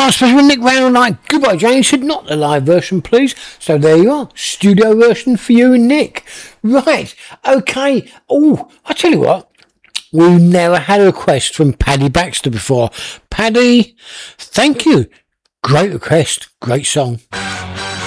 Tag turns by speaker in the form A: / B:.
A: Last special with Nick Brown like Goodbye Jane said not the live version please. So there you are, studio version for you and Nick. Right, okay. Oh, I tell you what, we've never had a request from Paddy Baxter before. Paddy, thank you. Great request, great song.